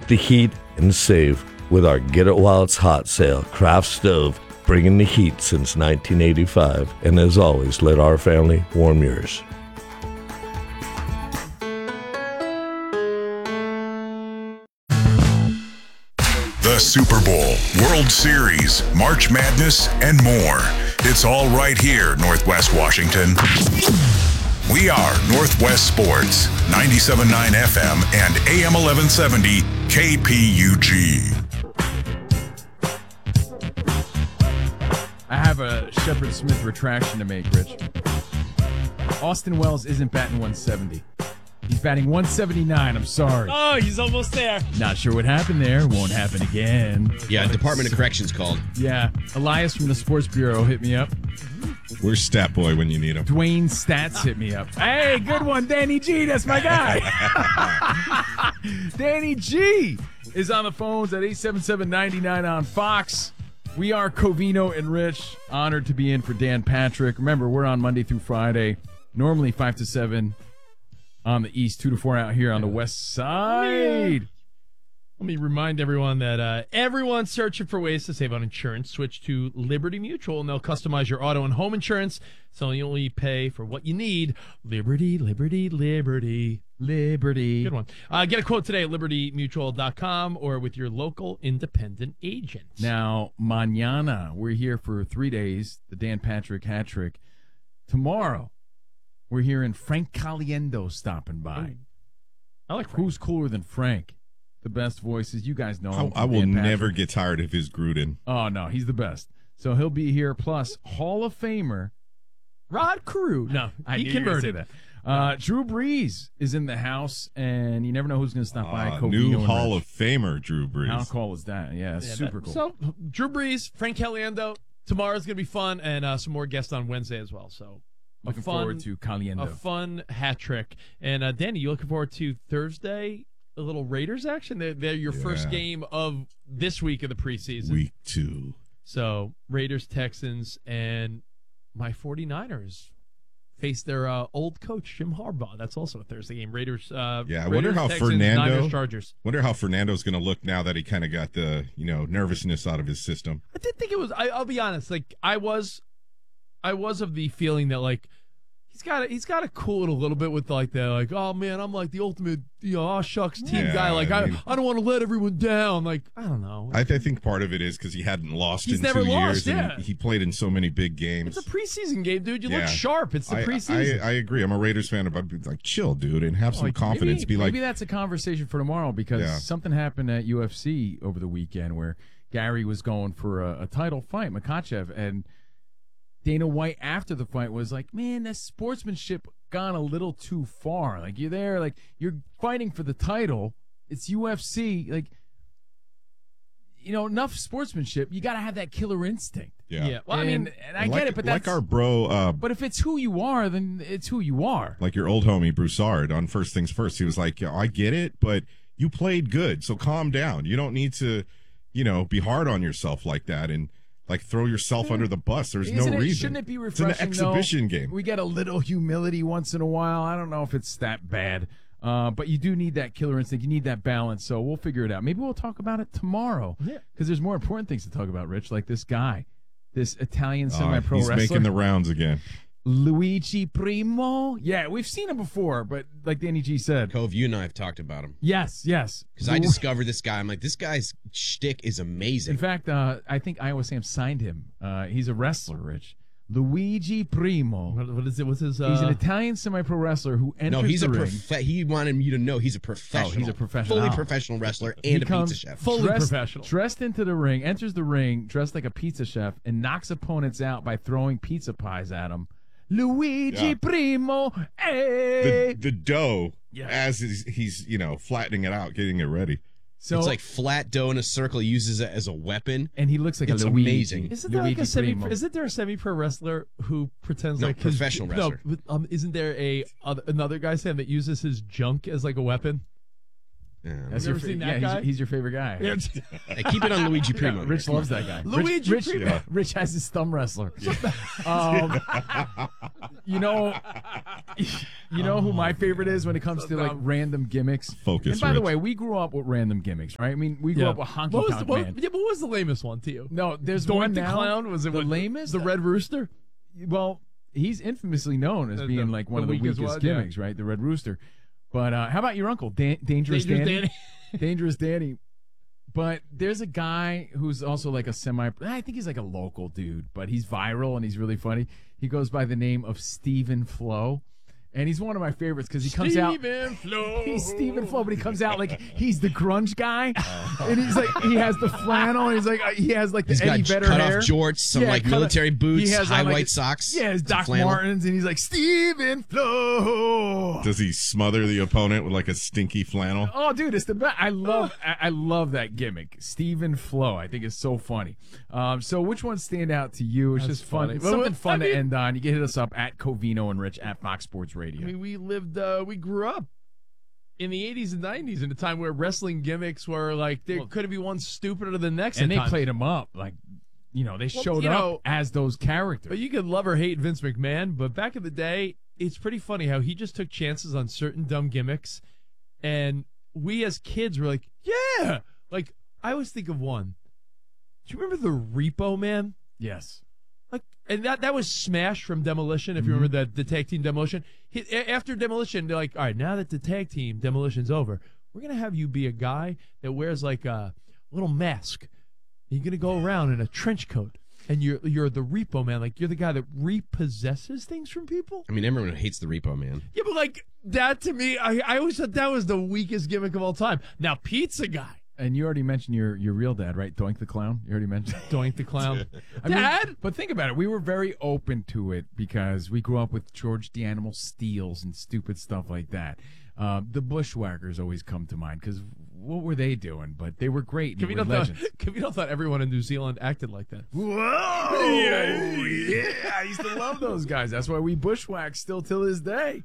the heat and save with our Get It While It's Hot sale. Craft Stove, bringing the heat since 1985. And as always, let our family warm yours. The Super Bowl, World Series, March Madness, and more. It's all right here, Northwest Washington. We are Northwest Sports, 97.9 FM and AM 1170 KPUG. I have a Shepard Smith retraction to make, Rich. Austin Wells isn't batting 170. He's batting 179. I'm sorry. Oh, he's almost there. Not sure what happened there. Won't happen again. Yeah, Department of Corrections called. Yeah. Elias from the Sports Bureau hit me up. Where's Stat Boy when you need him? Dwayne Stats hit me up. Hey, good one, Danny G. That's my guy. Danny G is on the phones at 877-99 on Fox. We are Covino and Rich. Honored to be in for Dan Patrick. Remember, we're on Monday through Friday, normally 5 to 7 on the East, 2 to 4 out here on the West Side. Let me remind everyone that everyone's searching for ways to save on insurance. Switch to Liberty Mutual, and they'll customize your auto and home insurance, so you only pay for what you need. Liberty, Liberty, Liberty, Liberty. Good one. Get a quote today at libertymutual.com or with your local independent agent. Now, mañana, we're here for 3 days, the Dan Patrick hat trick. Tomorrow, we're hearing Frank Caliendo stopping by. I like Frank. Who's cooler than Frank? The best voices. You guys know him. I will never get tired of his Gruden. Oh, no, he's the best. So he'll be here, plus Hall of Famer Rod Carew. No, he converted. Drew Brees is in the house, and you never know who's going to stop by. New Hall of Famer Drew Brees. How cool is that? Yeah, super cool. So, Drew Brees, Frank Caliendo. Tomorrow's going to be fun, and some more guests on Wednesday as well. So, looking forward to Caliendo. A fun hat trick. And, Danny, you looking forward to Thursday? A little Raiders action. They're your first game of this week of the preseason. Week 2. So, Raiders, Texans, and my 49ers face their old coach, Jim Harbaugh. That's also a Thursday game. Raiders, I Raiders, wonder how Texans, Fernando. Niners, Chargers. Wonder how Fernando's going to look now that he kind of got the nervousness out of his system. I did think it was. I'll be honest. Like I was of the feeling that like he's got to cool it a little bit with like the oh man, I'm like the ultimate aw shucks team guy. Like I don't want to let everyone down. Like I don't know. I think part of it is because he hadn't lost He's in never 2 lost, years, and he played in so many big games. It's a preseason game, dude. You look sharp. It's the preseason. I agree. I'm a Raiders fan, but I'd be like, chill, dude, and have some confidence. Maybe that's a conversation for tomorrow because something happened at UFC over the weekend where Gary was going for a title fight, Makhachev, and Dana White after the fight was like, man, that sportsmanship gone a little too far. Like you're there, like you're fighting for the title. It's UFC. Like, enough sportsmanship. You got to have that killer instinct. Yeah. Well, and I get it, but that's like our bro. But if it's who you are, then it's who you are. Like your old homie Broussard on First Things First. He was like, I get it, but you played good, so calm down. You don't need to, be hard on yourself like that and like throw yourself under the bus. There's no reason. Shouldn't it be refreshing? It's an exhibition game. We get a little humility once in a while. I don't know if it's that bad, but you do need that killer instinct. You need that balance. So we'll figure it out. Maybe we'll talk about it tomorrow. Yeah, because there's more important things to talk about, Rich. Like this guy, this Italian semi-pro wrestler. He's making the rounds again. Luigi Primo. Yeah, we've seen him before, but like Danny G said. Cove, you and I have talked about him. Yes. Because I discovered this guy. I'm like, this guy's shtick is amazing. In fact, I think Iowa Sam signed him. He's a wrestler, Rich. Luigi Primo. What is it? What's his? He's an Italian semi-pro wrestler who enters the ring. He wanted you to know he's a professional. Oh, he's a professional. Fully professional wrestler and a pizza chef. Fully professional. Dressed into the ring, enters the ring, dressed like a pizza chef, and knocks opponents out by throwing pizza pies at him. Luigi Primo, hey! The dough, as he's flattening it out, getting it ready. So it's like flat dough in a circle. He uses it as a weapon, and he looks like it's a Luigi. Amazing. Isn't there like isn't there a semi-pro wrestler who pretends like professional wrestler? No, isn't there another guy Sam that uses his junk as like a weapon? That's You ever seen that guy? He's your favorite guy. Hey, keep it on Luigi Primo. Rich loves that guy. Luigi Primo. Rich has his thumb wrestler. You know who my favorite is when it comes to like random gimmicks. Focus. And by the Rich. way, we grew up with random gimmicks, right? I mean, we grew up with Honky Tonk Man. What was the lamest one to you? No, there's Doink one the now. Clown? Was it the with lamest? The Red Rooster? Well, he's infamously known as being like one of the weakest gimmicks, right? The Red Rooster. But how about your uncle, Dangerous Danny? Dangerous Danny. But there's a guy who's also like I think he's like a local dude, but he's viral and he's really funny. He goes by the name of Stephen Flo. And he's one of my favorites because he comes he's Stephen Flo, but he comes out like he's the grunge guy. And he's like, he has the flannel, and he has like the Eddie Vedder cut hair. Off jorts, some like military boots, high white socks. Yeah, his Doc Martens, and he's like, Stephen Flo. Does he smother the opponent with like a stinky flannel? Oh, dude, it's the best. I love that gimmick. Stephen Flo, I think is so funny. So which ones stand out to you? It's just fun. It's something fun to end on. You can hit us up at Covino and Rich at Fox Sports Radio. I mean, we grew up in the 80s and 90s in a time where wrestling gimmicks were like, there couldn't be one stupider than the next. And they played them up. Like, they showed up as those characters. But you could love or hate Vince McMahon, but back in the day, it's pretty funny how he just took chances on certain dumb gimmicks. And we as kids were like, yeah. Like, I always think of one. Do you remember the Repo Man? Yes. And that was Smash from Demolition, if you remember the tag team Demolition. After Demolition, they're like, all right, now that the tag team Demolition's over, we're going to have you be a guy that wears like a little mask. You're going to go around in a trench coat, and you're the Repo Man. Like, you're the guy that repossesses things from people. I mean, everyone hates the Repo Man. Yeah, but like, that to me, I always thought that was the weakest gimmick of all time. Now, Pizza Guy. And you already mentioned your real dad, right? Doink the Clown. You already mentioned Doink the Clown. Dad? But think about it. We were very open to it because we grew up with George the Animal Steels and stupid stuff like that. The Bushwhackers always come to mind because what were they doing? But they were great. They were legends. Kavito thought everyone in New Zealand acted like that. Whoa! Yeah, I used to love those guys. That's why we bushwhack still till this day.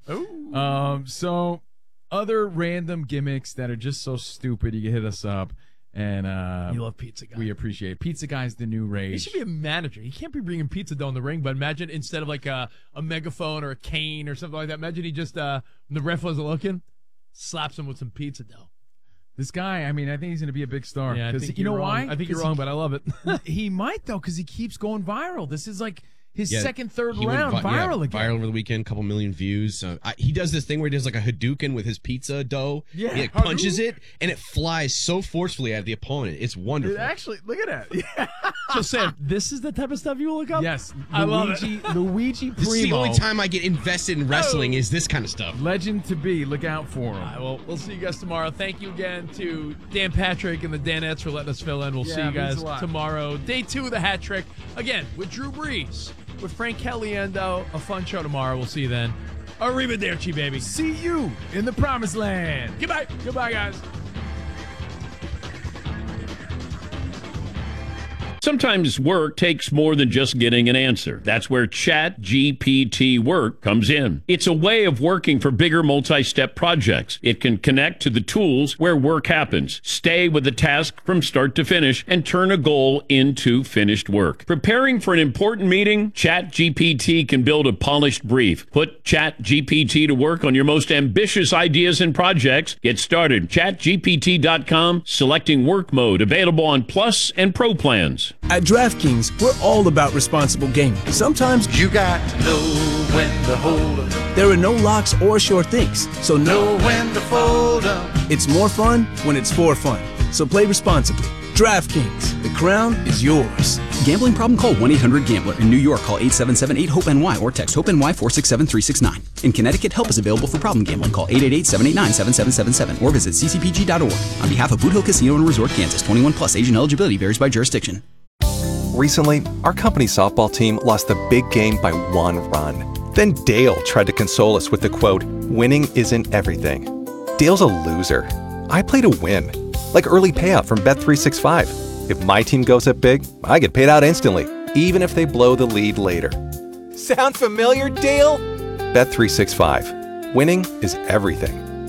Oh. So other random gimmicks that are just so stupid, you can hit us up. And you love Pizza Guy. We appreciate it. Pizza Guy's the new rage. He should be a manager. He can't be bringing pizza dough in the ring, but imagine instead of like a megaphone or a cane or something like that, imagine he just, when the ref wasn't looking, slaps him with some pizza dough. This guy, I mean, I think he's going to be a big star. Yeah, you know why? I think you're wrong, but I love it. He might, though, because he keeps going viral. This is like his second, third round viral again. Viral over the weekend, couple million views. He does this thing where he does like a Hadouken with his pizza dough. Yeah, he like punches it, and it flies so forcefully at the opponent. It's wonderful. It actually, look at that. Yeah. So, Sam, this is the type of stuff you will look up? Yes. I love it. Luigi Primo. This is the only time I get invested in wrestling is this kind of stuff. Legend to be. Look out for him. Well, we'll see you guys tomorrow. Thank you again to Dan Patrick and the Danettes for letting us fill in. We'll see you guys tomorrow. Day 2 of the hat trick. Again, with Drew Brees, with Frank Caliendo. A fun show tomorrow. We'll see you then. Arrivederci, baby. See you in the promised land. Goodbye. Goodbye, guys. Sometimes work takes more than just getting an answer. That's where ChatGPT Work comes in. It's a way of working for bigger multi-step projects. It can connect to the tools where work happens, stay with the task from start to finish, and turn a goal into finished work. Preparing for an important meeting? ChatGPT can build a polished brief. Put ChatGPT to work on your most ambitious ideas and projects. Get started. ChatGPT.com, selecting work mode, available on Plus and Pro plans. At DraftKings, we're all about responsible gaming. Sometimes you got to know when to hold up. There are no locks or sure things, so know when to fold up. It's more fun when it's for fun. So play responsibly. DraftKings, the crown is yours. Gambling problem? Call 1-800-GAMBLER. In New York, call 877-8-HOPE-NY or text HOPE-NY 467-369. In Connecticut, help is available for problem gambling. Call 888-789-7777 or visit ccpg.org. On behalf of Boot Hill Casino and Resort, Kansas, 21 plus, age and eligibility varies by jurisdiction. Recently, our company softball team lost the big game by 1 run. Then Dale tried to console us with the quote, "Winning isn't everything." Dale's a loser. I play to win. Like early payout from Bet365. If my team goes up big, I get paid out instantly, even if they blow the lead later. Sound familiar, Dale? Bet365. Winning is everything.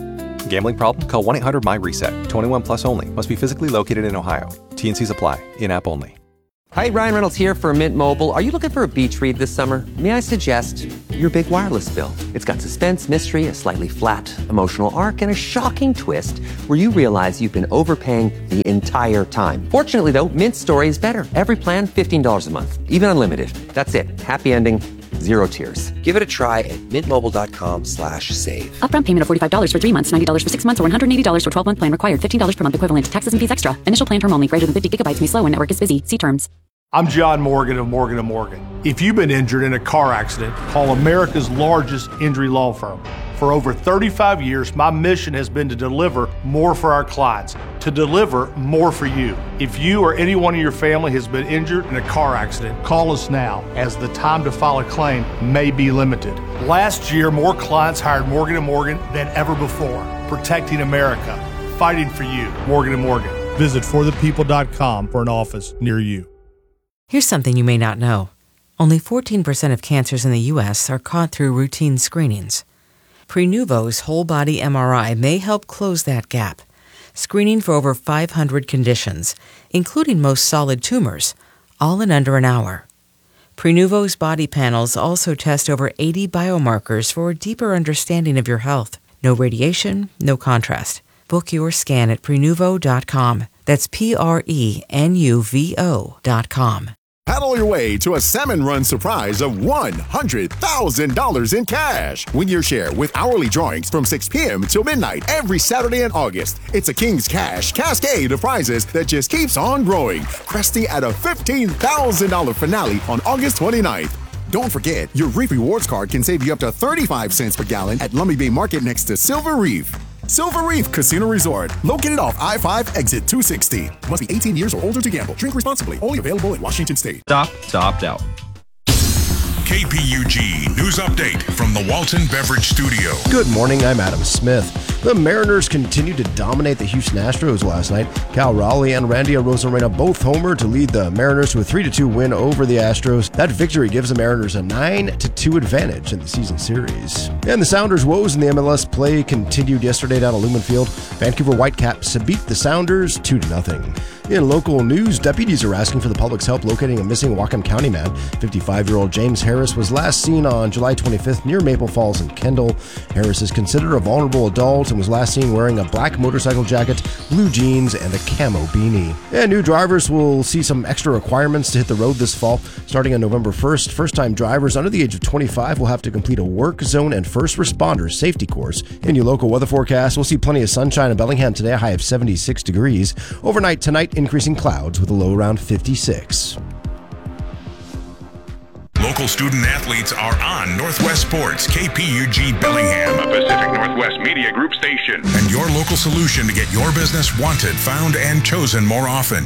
Gambling problem? Call 1-800-MY-RESET. 21 plus only. Must be physically located in Ohio. T&Cs apply. In-app only. Hi, Ryan Reynolds here for Mint Mobile. Are you looking for a beach read this summer? May I suggest your big wireless bill? It's got suspense, mystery, a slightly flat emotional arc, and a shocking twist where you realize you've been overpaying the entire time. Fortunately, though, Mint's story is better. Every plan, $15 a month. Even unlimited. That's it. Happy ending. Zero tears. Give it a try at mintmobile.com/save. Upfront payment of $45 for 3 months, $90 for 6 months, or $180 for 12-month plan required. $15 per month equivalent. Taxes and fees extra. Initial plan term only. Greater than 50 gigabytes may slow when network is busy. See terms. I'm John Morgan of Morgan & Morgan. If you've been injured in a car accident, call America's largest injury law firm. For over 35 years, my mission has been to deliver more for our clients, to deliver more for you. If you or anyone in your family has been injured in a car accident, call us now, as the time to file a claim may be limited. Last year, more clients hired Morgan & Morgan than ever before, protecting America, fighting for you. Morgan & Morgan. Visit forthepeople.com for an office near you. Here's something you may not know. Only 14% of cancers in the U.S. are caught through routine screenings. Prenuvo's whole-body MRI may help close that gap, screening for over 500 conditions, including most solid tumors, all in under an hour. Prenuvo's body panels also test over 80 biomarkers for a deeper understanding of your health. No radiation, no contrast. Book your scan at Prenuvo.com. That's Prenuvo.com. Paddle your way to a Salmon Run surprise of $100,000 in cash. Win your share with hourly drawings from 6 p.m. till midnight every Saturday in August. It's a King's Cash cascade of prizes that just keeps on growing, cresting at a $15,000 finale on August 29th. Don't forget, your Reef Rewards card can save you up to 35 cents per gallon at Lummi Bay Market next to Silver Reef. Silver Reef Casino Resort, located off I-5 exit 260. Must be 18 years or older to gamble. Drink responsibly. Only available in Washington State. Stop to opt out. KPUG News Update from the Walton Beverage Studio. Good morning, I'm Adam Smith. The Mariners continued to dominate the Houston Astros last night. Cal Raleigh and Randy Arozarena both homered to lead the Mariners to a 3-2 win over the Astros. That victory gives the Mariners a 9-2 advantage in the season series. And the Sounders' woes in the MLS play continued yesterday down at Lumen Field. Vancouver Whitecaps beat the Sounders 2-0. In local news, deputies are asking for the public's help locating a missing Whatcom County man. 55-year-old James Harris was last seen on July 25th near Maple Falls and Kendall. Harris is considered a vulnerable adult and was last seen wearing a black motorcycle jacket, blue jeans, and a camo beanie. And new drivers will see some extra requirements to hit the road this fall. Starting on November 1st, first-time drivers under the age of 25 will have to complete a work zone and first responder safety course. In your local weather forecast, we'll see plenty of sunshine in Bellingham today, a high of 76 degrees. Overnight tonight, increasing clouds with a low around 56. Local student athletes are on Northwest Sports, KPUG Bellingham, a Pacific Northwest Media Group station, and your local solution to get your business wanted, found, and chosen more often.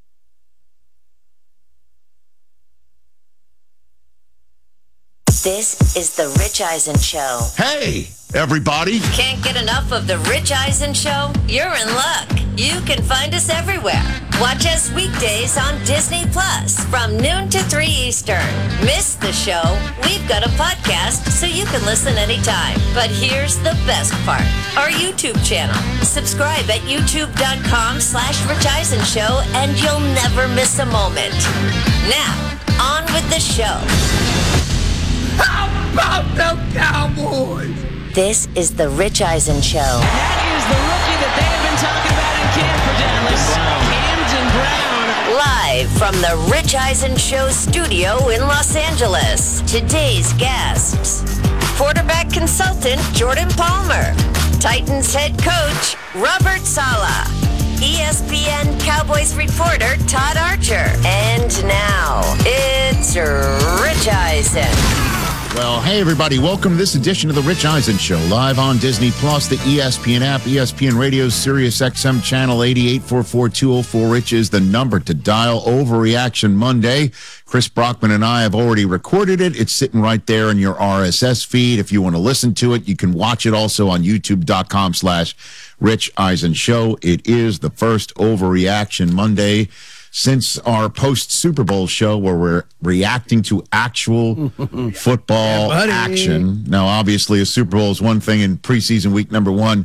This is The Rich Eisen Show. Hey, everybody. Can't get enough of The Rich Eisen Show? You're in luck. You can find us everywhere. Watch us weekdays on Disney Plus from noon to 3 Eastern. Miss the show? We've got a podcast so you can listen anytime. But here's the best part. Our YouTube channel. Subscribe at youtube.com/Rich Eisen Show and you'll never miss a moment. Now, on with the show. How about the Cowboys? This is The Rich Eisen Show. That is the rookie that they have been talking about in camp for Dallas, Camden Brown. Live from the Rich Eisen Show studio in Los Angeles. Today's guests: quarterback consultant Jordan Palmer, Titans head coach Robert Saleh, ESPN Cowboys reporter Todd Archer, and now it's Rich Eisen. Well, hey, everybody. Welcome to this edition of The Rich Eisen Show, live on Disney Plus, the ESPN app, ESPN Radio, Sirius XM Channel 80, 844-204-RICH is the number to dial. Overreaction Monday. Chris Brockman and I have already recorded it. It's sitting right there in your RSS feed. If you want to listen to it, you can watch it also on youtube.com/Rich Eisen Show. It is the first Overreaction Monday since our post-Super Bowl show where we're reacting to actual football action. Now, obviously, a Super Bowl is one thing in preseason week number one.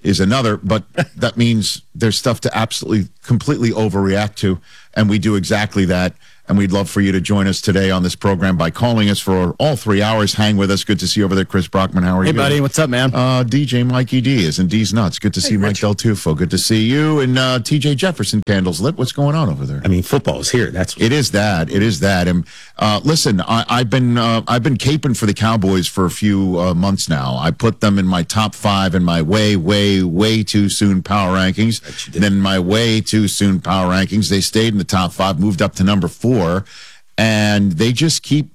is another, but that means there's stuff to absolutely, completely overreact to, and we do exactly that. And we'd love for you to join us today on this program by calling us for all 3 hours. Hang with us. Good to see you over there, Chris Brockman. How are you? Hey, buddy. What's up, man? DJ Mikey D is in D's Nuts. Good to see Mike Del Tufo. Good to see you. And TJ Jefferson, Candles Lit. What's going on over there? I mean, football's here. It is that. And listen, I've been caping for the Cowboys for a few months now. I put them in my top 5 in my way too soon power rankings. Then my way too soon power rankings. They stayed in the top 5, moved up to number 4. And they just keep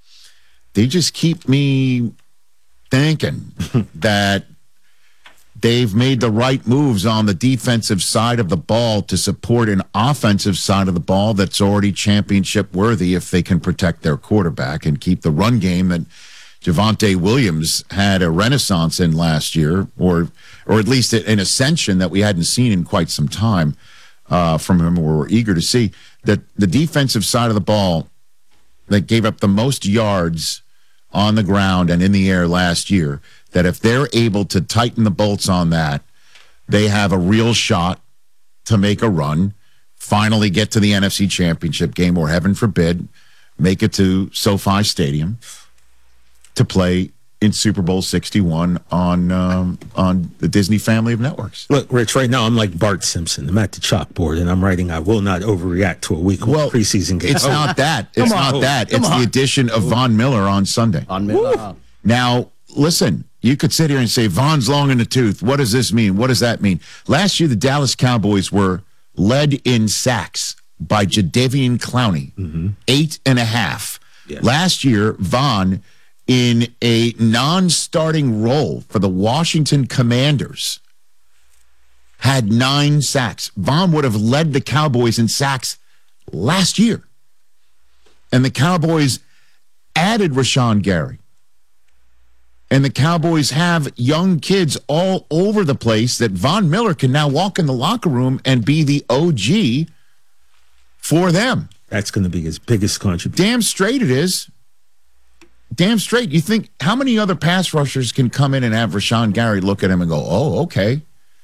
me thinking that they've made the right moves on the defensive side of the ball to support an offensive side of the ball that's already championship worthy if they can protect their quarterback and keep the run game that Javonte Williams had a renaissance in last year, or at least an ascension that we hadn't seen in quite some time from him. We're eager to see that the defensive side of the ball that gave up the most yards on the ground and in the air last year, that if they're able to tighten the bolts on that, they have a real shot to make a run, finally get to the NFC Championship game, or heaven forbid, make it to SoFi Stadium to play in Super Bowl 61 on the Disney family of networks. Look, Rich, right now I'm like Bart Simpson. I'm at the chalkboard and I'm writing, I will not overreact to a week of preseason game. It's not that. It's not that. It's the addition of Von Miller on Sunday. Now, listen, you could sit here and say, Von's long in the tooth. What does this mean? What does that mean? Last year, the Dallas Cowboys were led in sacks by Jadeveon Clowney, 8.5. Yeah. Last year, Von, in a non-starting role for the Washington Commanders, had 9 sacks. Von would have led the Cowboys in sacks last year. And the Cowboys added Rashawn Gary. And the Cowboys have young kids all over the place that Von Miller can now walk in the locker room and be the OG for them. That's going to be his biggest contribution. Damn straight it is. Damn straight. You think, how many other pass rushers can come in and have Rashawn Gary look at him and go, oh, okay.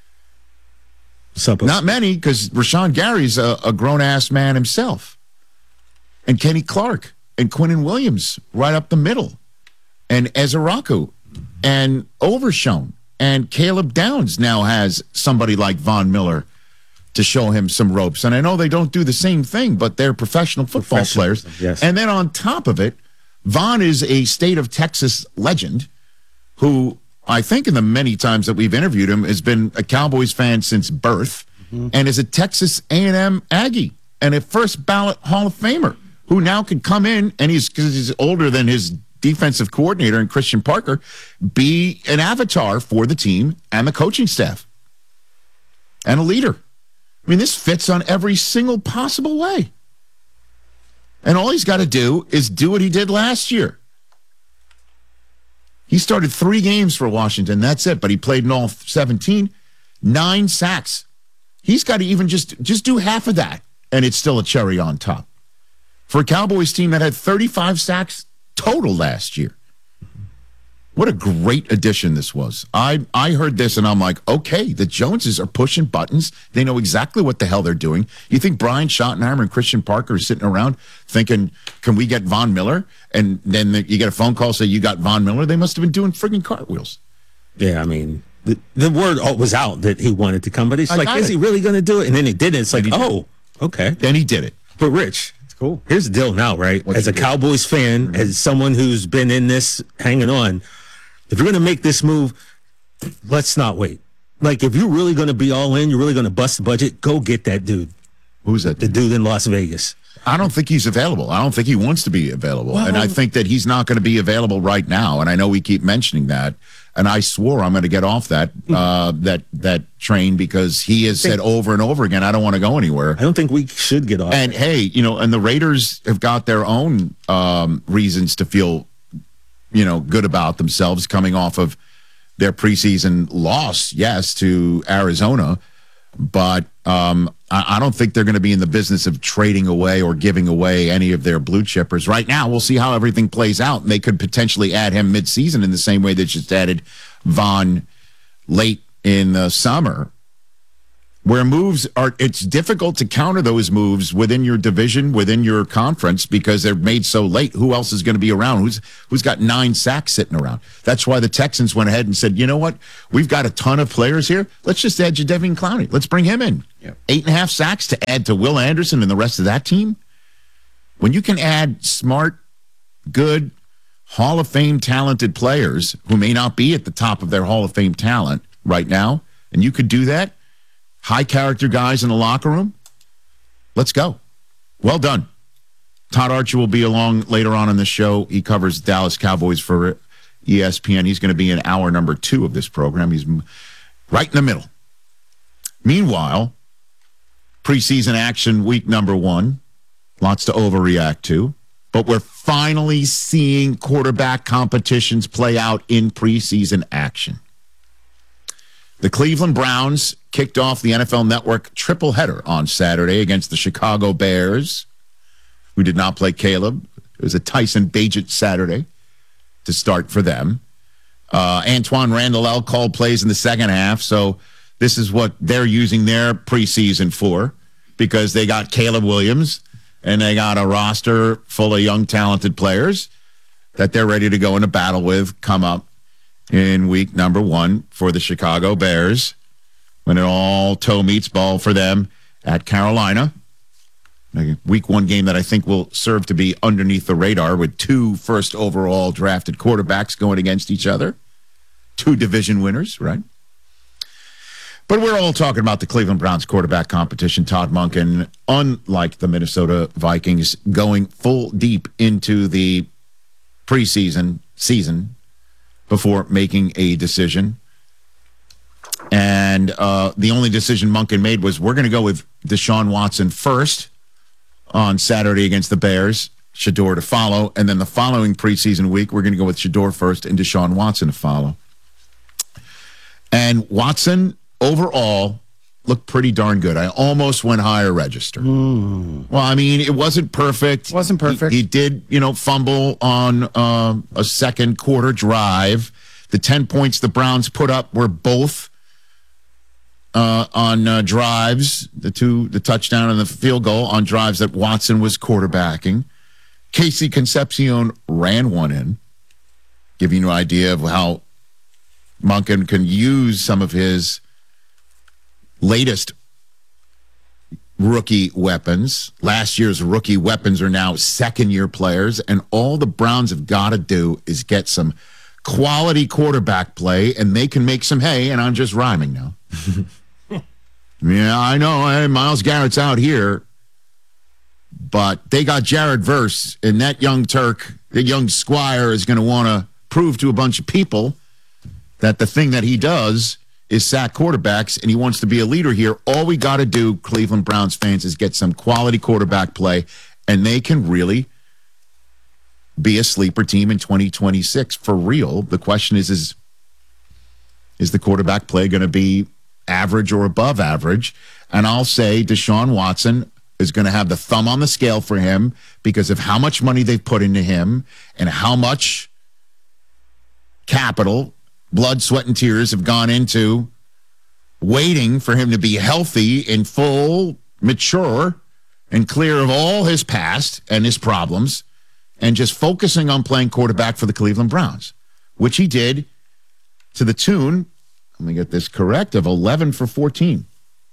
Not many, because Rashawn Gary's a grown-ass man himself. And Kenny Clark and Quinnen Williams right up the middle. And Ezeraku and Overshown. And Caleb Downs now has somebody like Von Miller to show him some ropes. And I know they don't do the same thing, but they're professional football players. Yes. And then on top of it, Von is a state of Texas legend who, I think in the many times that we've interviewed him, has been a Cowboys fan since birth and is a Texas A&M Aggie and a first ballot Hall of Famer who now can come in and because he's older than his defensive coordinator and Christian Parker, be an avatar for the team and the coaching staff and a leader. I mean, this fits on every single possible way. And all he's got to do is do what he did last year. He started 3 games for Washington. That's it. But he played in all 17. 9 sacks. He's got to even just do half of that, and it's still a cherry on top. For a Cowboys team that had 35 sacks total last year. What a great addition this was. I heard this, and I'm like, okay, the Joneses are pushing buttons. They know exactly what the hell they're doing. You think Brian Schottenheimer and Christian Parker are sitting around thinking, can we get Von Miller? And then you get a phone call, say you got Von Miller? They must have been doing friggin' cartwheels. Yeah, I mean, the word was out that he wanted to come, but it's like, is he really going to do it? And then he did it. It's like, oh, okay. Then he did it. But Rich, it's cool. Here's the deal now, right? As a Cowboys fan, as someone who's been in this, hanging on, if you're going to make this move, let's not wait. Like, if you're really going to be all in, you're really going to bust the budget, go get that dude. Who's that? The dude in Las Vegas. I don't think he's available. I don't think he wants to be available. Well, and I think that he's not going to be available right now. And I know we keep mentioning that. And I swore I'm going to get off that that train because he has said over and over again, I don't want to go anywhere. I don't think we should get off. And hey, and the Raiders have got their own reasons to feel good about themselves coming off of their preseason loss, yes, to Arizona. But I don't think they're going to be in the business of trading away or giving away any of their blue chippers. Right now, we'll see how everything plays out. And they could potentially add him midseason in the same way they just added Von late in the summer, where it's difficult to counter those moves within your division, within your conference, because they're made so late. Who else is going to be around? Who's got 9 sacks sitting around? That's why the Texans went ahead and said, you know what? We've got a ton of players here. Let's just add Jadeveon Clowney. Let's bring him in. 8.5 sacks to add to Will Anderson and the rest of that team. When you can add smart, good, Hall of Fame talented players who may not be at the top of their Hall of Fame talent right now, and you could do that, high character guys in the locker room, let's go. Well done. Todd Archer will be along later on in the show. He covers Dallas Cowboys for ESPN. He's going to be in hour number 2 of this program. He's right in the middle. Meanwhile, preseason action week number 1. Lots to overreact to. But we're finally seeing quarterback competitions play out in preseason action. The Cleveland Browns kicked off the NFL Network triple header on Saturday against the Chicago Bears, who did not play Caleb. It was a Tyson Bagent Saturday to start for them. Antoine Randall called plays in the second half, so this is what they're using their preseason for, because they got Caleb Williams and they got a roster full of young, talented players that they're ready to go into battle with come up in week number 1 for the Chicago Bears, when it all toe meets ball for them at Carolina. A week 1 game that I think will serve to be underneath the radar, with 2 first overall drafted quarterbacks going against each other. 2 division winners, right? But we're all talking about the Cleveland Browns quarterback competition. Todd Monken, unlike the Minnesota Vikings, going full deep into the preseason season before making a decision. And the only decision Monken made was, we're going to go with Deshaun Watson first on Saturday against the Bears, Shedeur to follow. And then the following preseason week, we're going to go with Shedeur first and Deshaun Watson to follow. And Watson overall looked pretty darn good. I almost went higher register. Well, I mean, it wasn't perfect. Wasn't perfect. He did, fumble on a second quarter drive. The 10 points the Browns put up were both on drives, the touchdown and the field goal on drives that Watson was quarterbacking. Casey Concepcion ran one in, giving you an idea of how Monken can use some of his latest rookie weapons. Last year's rookie weapons are now second-year players, and all the Browns have got to do is get some quality quarterback play, and they can make some hay, and I'm just rhyming now. Yeah, I know. Hey, Myles Garrett's out here, but they got Jared Verse, and that young Turk, the young Squire, is going to want to prove to a bunch of people that the thing that he does is sack quarterbacks, and he wants to be a leader here. All we got to do, Cleveland Browns fans, is get some quality quarterback play, and they can really be a sleeper team in 2026 for real. The question is the quarterback play going to be average or above average? And I'll say Deshaun Watson is going to have the thumb on the scale for him because of how much money they've put into him and how much capital, blood, sweat, and tears have gone into waiting for him to be healthy and full, mature, and clear of all his past and his problems, and just focusing on playing quarterback for the Cleveland Browns, which he did to the tune, let me get this correct, of 11 for 14.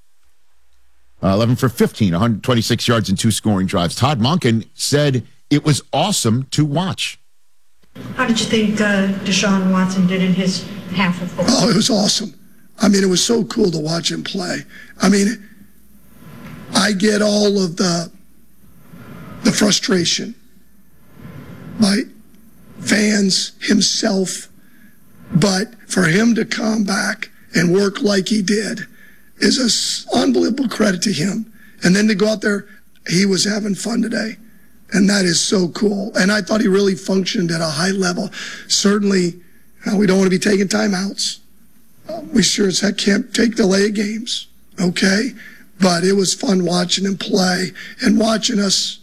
11 for 15, 126 yards and 2 scoring drives. Todd Monken said it was awesome to watch. How did you think Deshaun Watson did in his half of football? Oh, it was awesome. I mean, it was so cool to watch him play. I mean, I get all of the frustration by fans, himself, but for him to come back and work like he did is an unbelievable credit to him. And then to go out there, he was having fun today. And that is so cool. And I thought he really functioned at a high level. Certainly, we don't want to be taking timeouts. We sure as heck can't take delay of games, okay? But it was fun watching him play and watching us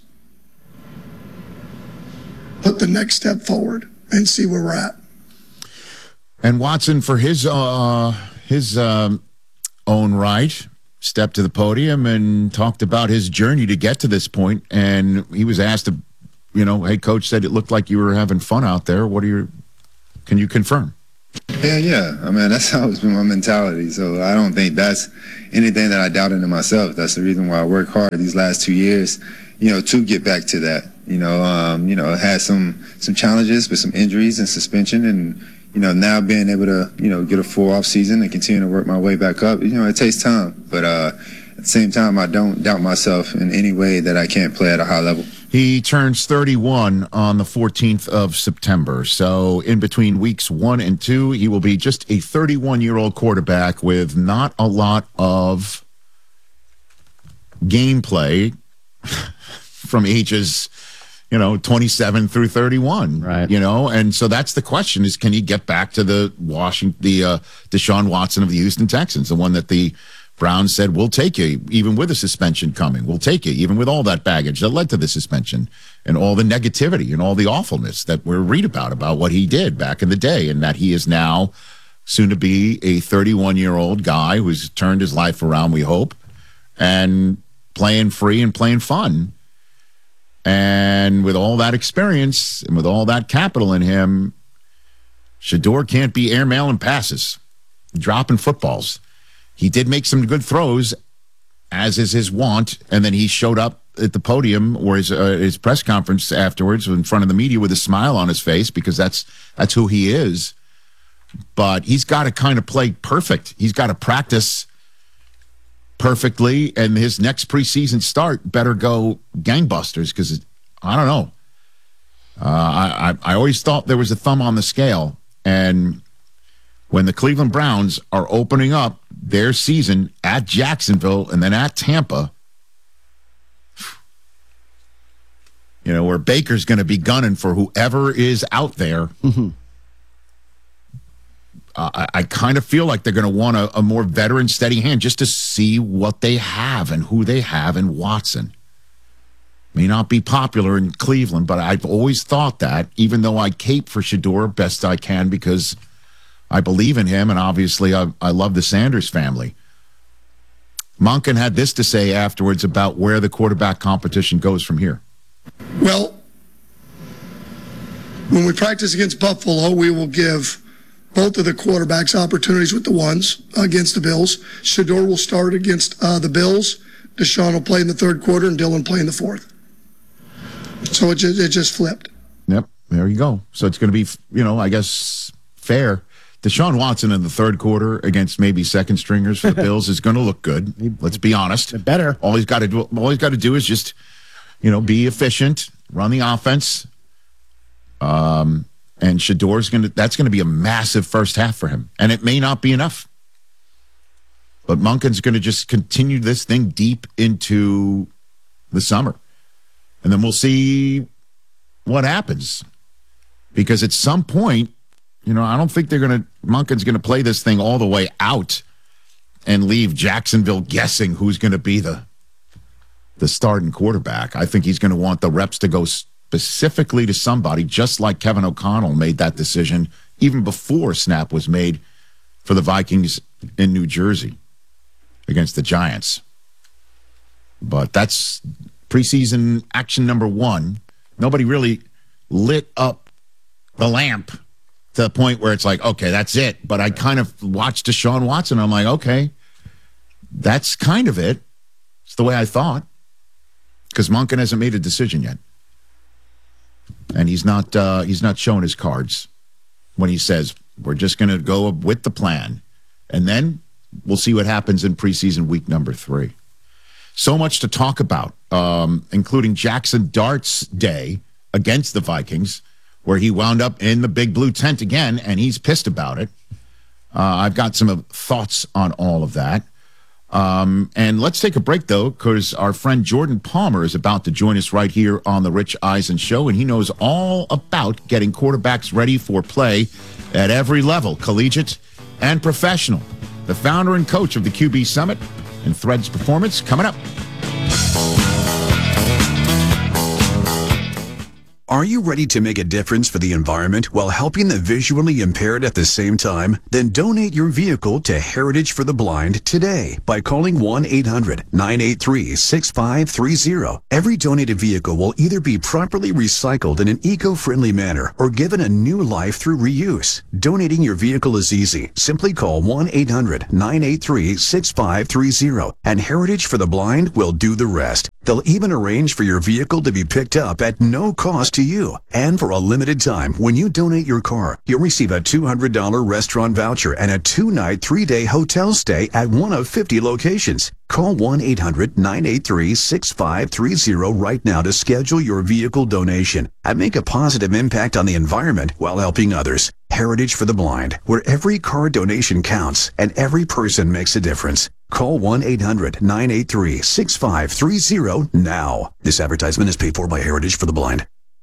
put the next step forward and see where we're at. And Watson, for his his own right, stepped to the podium and talked about his journey to get to this point. And he was asked, hey, coach said it looked like you were having fun out there. Can you confirm? Yeah. I mean, that's always been my mentality. So I don't think that's anything that I doubt into myself. That's the reason why I work hard these last 2 years, to get back to that. I had some challenges with some injuries and suspension, and now being able to get a full off season and continue to work my way back up. It takes time, but at the same time, I don't doubt myself in any way that I can't play at a high level. He turns 31 on the 14th of September. So in between weeks 1 and 2, he will be just a 31-year-old quarterback with not a lot of gameplay from ages, 27 through 31. Right. And so that's the question is, can he get back to the Deshaun Watson of the Houston Texans, the one that the Browns said, we'll take you, even with a suspension coming. We'll take you, even with all that baggage that led to the suspension and all the negativity and all the awfulness that we read about what he did back in the day, and that he is now soon to be a 31-year-old guy who's turned his life around, we hope, and playing free and playing fun. And with all that experience and with all that capital in him, Shedeur can't be airmailing passes, dropping footballs. He did make some good throws, as is his wont, and then he showed up at the podium or his press conference afterwards in front of the media with a smile on his face, because that's who he is. But he's got to kind of play perfect. He's got to practice perfectly, and his next preseason start better go gangbusters, because I don't know. I always thought there was a thumb on the scale, and when the Cleveland Browns are opening up their season at Jacksonville and then at Tampa, where Baker's going to be gunning for whoever is out there, I kind of feel like they're going to want a more veteran, steady hand just to see what they have and who they have in Watson. May not be popular in Cleveland, but I've always thought that, even though I cape for Shedeur best I can because I believe in him, and obviously I love the Sanders family. Monken had this to say afterwards about where the quarterback competition goes from here. Well, when we practice against Buffalo, we will give both of the quarterbacks opportunities with the ones against the Bills. Shedeur will start against the Bills. Deshaun will play in the third quarter, and Dylan play in the fourth. So it just flipped. Yep, there you go. So it's going to be, I guess, fair. Deshaun Watson in the third quarter against maybe second stringers for the Bills is going to look good. Let's be honest. Better. All he's got to do is just, be efficient, run the offense. And Shedeur's that's going to be a massive first half for him. And it may not be enough. But Monken's going to just continue this thing deep into the summer. And then we'll see what happens. Because at some point, I don't think Monken's going to play this thing all the way out and leave Jacksonville guessing who's going to be the starting quarterback. I think he's going to want the reps to go specifically to somebody, just like Kevin O'Connell made that decision even before snap was made for the Vikings in New Jersey against the Giants. But that's preseason action number 1. Nobody really lit up the lamp to the point where it's like, okay, that's it. But I kind of watched Deshaun Watson. I'm like, okay, that's kind of it. It's the way I thought. Because Monken hasn't made a decision yet. And he's not showing his cards when he says, we're just going to go with the plan. And then we'll see what happens in preseason week number 3. So much to talk about, including Jackson Dart's day against the Vikings, where he wound up in the big blue tent again, and he's pissed about it. I've got some thoughts on all of that. And let's take a break, though, because our friend Jordan Palmer is about to join us right here on the Rich Eisen Show, and he knows all about getting quarterbacks ready for play at every level, collegiate and professional. The founder and coach of the QB Summit and Threads Performance, coming up. Are you ready to make a difference for the environment while helping the visually impaired at the same time? Then donate your vehicle to Heritage for the Blind today by calling 1-800-983-6530. Every donated vehicle will either be properly recycled in an eco-friendly manner or given a new life through reuse. Donating your vehicle is easy. Simply call 1-800-983-6530 and Heritage for the Blind will do the rest. They'll even arrange for your vehicle to be picked up at no cost to you. And for a limited time, when you donate your car, you'll receive a $200 restaurant voucher and a 2-night, 3-day hotel stay at one of 50 locations. Call 1-800-983-6530 right now to schedule your vehicle donation and make a positive impact on the environment while helping others. Heritage for the Blind, where every car donation counts and every person makes a difference. Call 1-800-983-6530 now. This advertisement is paid for by Heritage for the Blind.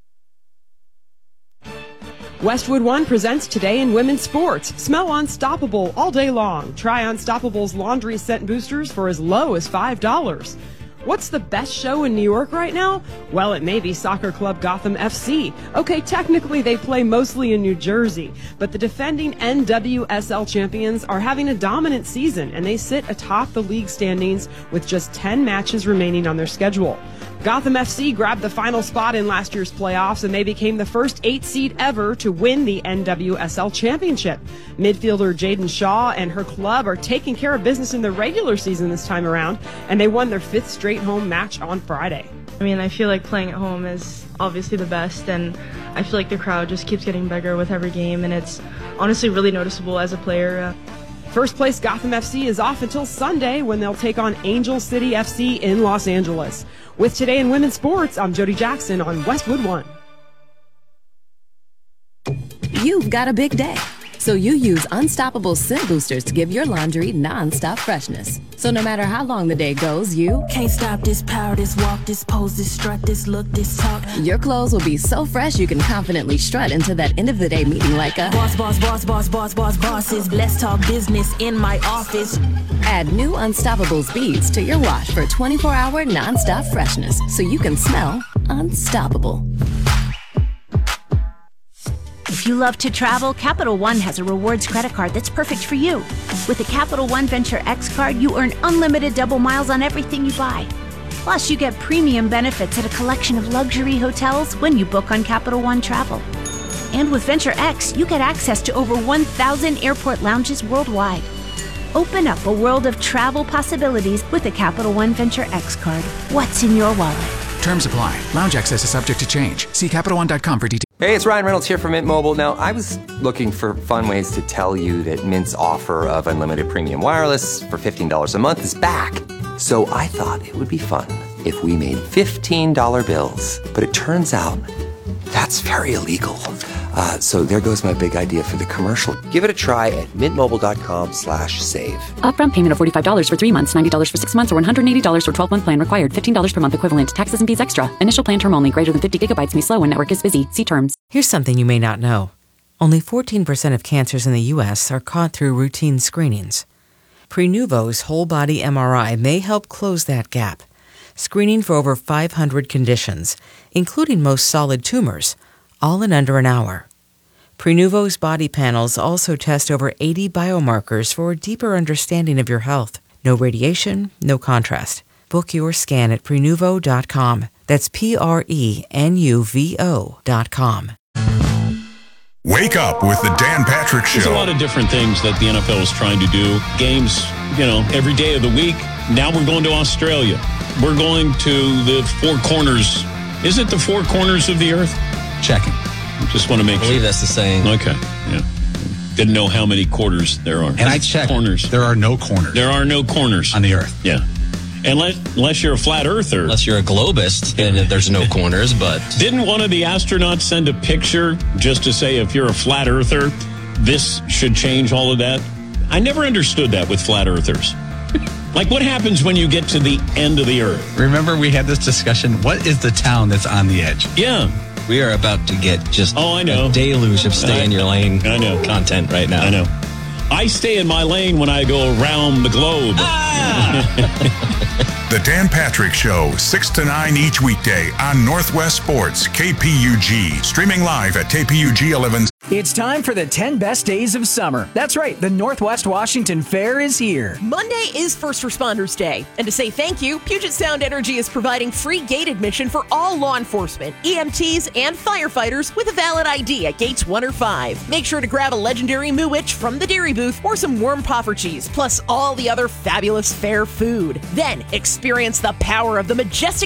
Westwood One presents Today in Women's Sports. Smell Unstoppable all day long. Try Unstoppable's laundry scent boosters for as low as $5. What's the best show in New York right now? Well, it may be Soccer Club Gotham FC. Okay, technically they play mostly in New Jersey, but the defending NWSL champions are having a dominant season, and they sit atop the league standings with just 10 matches remaining on their schedule. Gotham FC grabbed the final spot in last year's playoffs, and they became the first 8 seed ever to win the NWSL championship. Midfielder Jaden Shaw and her club are taking care of business in the regular season this time around, and they won their 5th straight home match on Friday. I mean, I feel like playing at home is obviously the best, and I feel like the crowd just keeps getting bigger with every game, and it's honestly really noticeable as a player. First place Gotham FC is off until Sunday when they'll take on Angel City FC in Los Angeles. With Today in Women's Sports, I'm Jody Jackson on Westwood One. You've got a big day, so you use Unstoppable scent boosters to give your laundry non-stop freshness. So no matter how long the day goes, you can't stop this power, this walk, this pose, this strut, this look, this talk. Your clothes will be so fresh you can confidently strut into that end of the day meeting like a boss, boss, boss, boss, boss, boss, bosses. Let's talk business in my office. Add new Unstoppables beads to your wash for 24-hour non-stop freshness, so you can smell unstoppable. If you love to travel, Capital One has a rewards credit card that's perfect for you. With the Capital One Venture X card, you earn unlimited double miles on everything you buy. Plus, you get premium benefits at a collection of luxury hotels when you book on Capital One Travel. And with Venture X, you get access to over 1,000 airport lounges worldwide. Open up a world of travel possibilities with the Capital One Venture X card. What's in your wallet? Terms apply. Lounge access is subject to change. See CapitalOne.com for details. Hey, it's Ryan Reynolds here from Mint Mobile. Now, I was looking for fun ways to tell you that Mint's offer of unlimited premium wireless for $15 a month is back. So I thought it would be fun if we made $15 bills. But it turns out that's very illegal. So there goes my big idea for the commercial. Give it a try at mintmobile.com/save. Upfront payment of $45 for 3 months, $90 for 6 months, or $180 for 12-month plan required. $15 per month equivalent. Taxes and fees extra. Initial plan term only. Greater than 50 gigabytes may slow when network is busy. See terms. Here's something you may not know. Only 14% of cancers in the U.S. are caught through routine screenings. Prenuvo's whole body MRI may help close that gap. Screening for over 500 conditions, including most solid tumors, all in under an hour. Prenuvo's body panels also test over 80 biomarkers for a deeper understanding of your health. No radiation, no contrast. Book your scan at Prenuvo.com. That's Prenuvo.com. Wake up with the Dan Patrick Show. There's a lot of different things that the NFL is trying to do. Games, every day of the week. Now we're going to Australia. We're going to the four corners. Is it the four corners of the earth? Checking. Just want to make sure. I believe that's the saying. Okay. Yeah. Didn't know how many quarters there are. And I checked. Corners. There are no corners. There are no corners. On the earth. Yeah. Unless you're a flat earther. Unless you're a globist, then there's no corners, but... Didn't one of the astronauts send a picture just to say if you're a flat earther, this should change all of that? I never understood that with flat earthers. Like, what happens when you get to the end of the earth? Remember we had this discussion, what is the town that's on the edge? Yeah. We are about to get just I know. A deluge of stay in your lane content right now. I know. I stay in my lane when I go around the globe. The Dan Patrick Show, 6 to 9 each weekday on Northwest Sports, KPUG. Streaming live at KPUG 11. It's time for the 10 best days of summer. That's right, the Northwest Washington Fair is here. Monday is First Responders Day. And to say thank you, Puget Sound Energy is providing free gate admission for all law enforcement, EMTs, and firefighters with a valid ID at gates 1 or 5. Make sure to grab a legendary Mooich from the dairy booth or some warm puffer cheese, plus all the other fabulous fair food. Then experience the power of the majestic